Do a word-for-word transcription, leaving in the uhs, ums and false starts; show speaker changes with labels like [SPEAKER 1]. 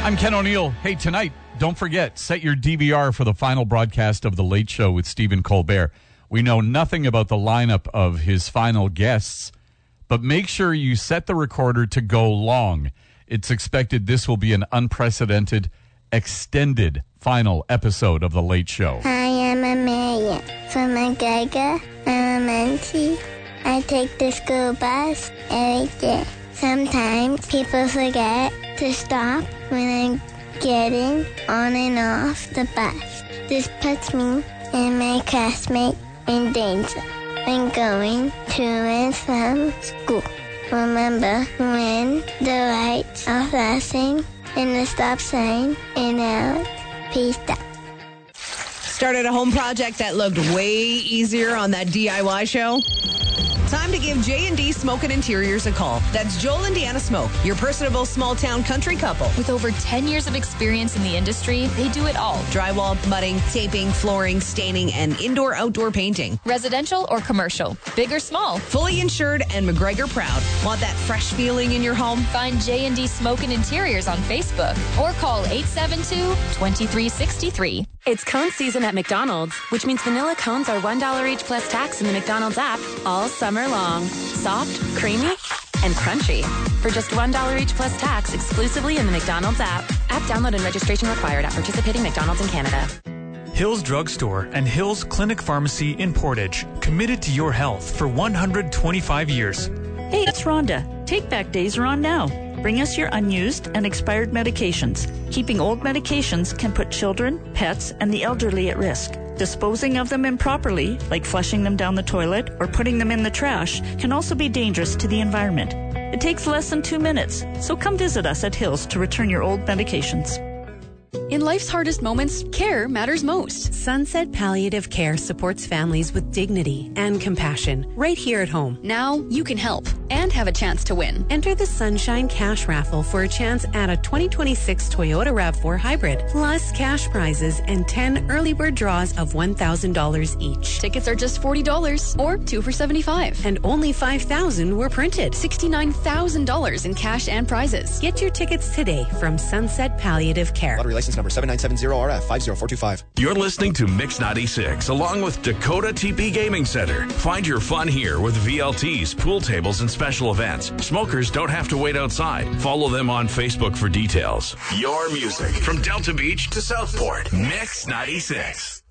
[SPEAKER 1] I'm Ken O'Neill. Hey, tonight, don't forget, set your D V R for the final broadcast of The Late Show with Stephen Colbert. We know nothing about the lineup of his final guests, but make sure you set the recorder to go long. It's expected this will be an unprecedented, extended final episode of The Late Show.
[SPEAKER 2] Hi, I'm Amelia from McGregor Elementary. I take the school bus every day. Sometimes people forget to stop when I'm getting on and off the bus. This puts me and my classmates in danger when going to and from school. Remember when the lights are flashing and the stop sign is out. Please stop.
[SPEAKER 3] Started a home project that looked way easier on that D I Y show? Time to give J and D Smoke and Interiors a call. That's Joel and Deanna Smoke, your personable small-town country couple.
[SPEAKER 4] With over ten years of experience in the industry, they do it all.
[SPEAKER 3] Drywall, mudding, taping, flooring, staining, and indoor-outdoor painting.
[SPEAKER 4] Residential or commercial, big or small.
[SPEAKER 3] Fully insured and McGregor proud. Want that fresh feeling in your home?
[SPEAKER 4] Find J and D Smoke and Interiors on Facebook or call eight seven two, two three six three.
[SPEAKER 5] It's cone season at McDonald's, which means vanilla cones are one dollar each plus tax in the McDonald's app all summer long. Soft, creamy, and crunchy. For just one dollar each plus tax exclusively in the McDonald's app. App download and registration required at participating McDonald's in Canada.
[SPEAKER 6] Hills Drugstore and Hills Clinic Pharmacy in Portage, committed to your health for one hundred twenty-five years.
[SPEAKER 7] Hey, it's Rhonda. Take Back Days are on now. Bring us your unused and expired medications. Keeping old medications can put children, pets, and the elderly at risk. Disposing of them improperly, like flushing them down the toilet or putting them in the trash, can also be dangerous to the environment. It takes less than two minutes, so come visit us at Hills to return your old medications.
[SPEAKER 8] In life's hardest moments, care matters most.
[SPEAKER 9] Sunset Palliative Care supports families with dignity and compassion right here at home.
[SPEAKER 8] Now you can help and have a chance to win.
[SPEAKER 9] Enter the Sunshine Cash Raffle for a chance at a twenty twenty-six Toyota RAV four Hybrid, plus cash prizes and ten early bird draws of one thousand dollars each.
[SPEAKER 8] Tickets are just forty dollars or two for seventy-five dollars.
[SPEAKER 9] And only five thousand dollars were printed.
[SPEAKER 8] sixty-nine thousand dollars in cash and prizes.
[SPEAKER 9] Get your tickets today from Sunset Palliative Care.
[SPEAKER 10] Lottery license number seven nine seven zero R F five zero four two five.
[SPEAKER 11] You're listening to Mix ninety-six along with Dakota T P Gaming Center. Find your fun here with V L Ts, pool tables, and special events. Smokers don't have to wait outside. Follow them on Facebook for details. Your music from Delta Beach to Southport. Mix ninety-six.